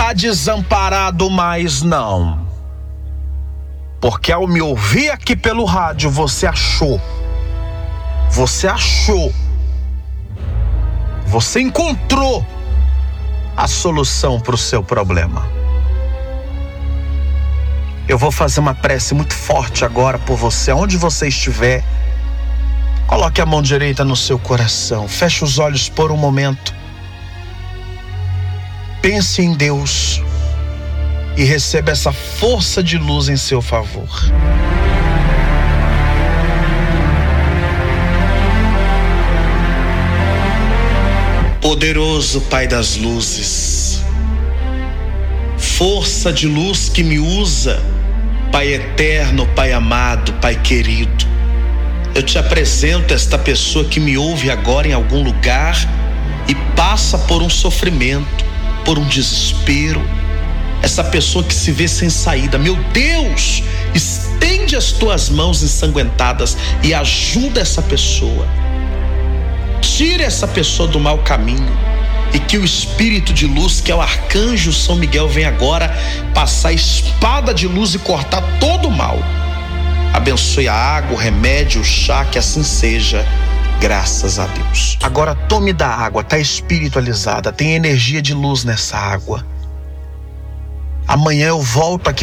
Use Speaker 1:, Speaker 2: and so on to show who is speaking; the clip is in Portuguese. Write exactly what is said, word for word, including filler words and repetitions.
Speaker 1: está desamparado mais não. Porque ao me ouvir aqui pelo rádio, você achou. Você achou. Você encontrou a solução para o seu problema. Eu vou fazer uma prece muito forte agora por você, onde você estiver. Coloque a mão direita no seu coração, feche os olhos por um momento. Pense em Deus e receba essa força de luz em seu favor. Poderoso Pai das luzes, força de luz que me usa, Pai eterno, Pai amado, Pai querido, eu te apresento esta pessoa que me ouve agora em algum lugar e passa por um sofrimento, por um desespero, essa pessoa que se vê sem saída. Meu Deus, estende as tuas mãos ensanguentadas e ajuda essa pessoa. Tire essa pessoa do mau caminho e que o Espírito de luz, que é o Arcanjo São Miguel, venha agora passar a espada de luz e cortar todo o mal. Abençoe a água, o remédio, o chá, que assim seja, graças a Deus. Agora tome da água, está espiritualizada, tem energia de luz nessa água. Amanhã eu volto aqui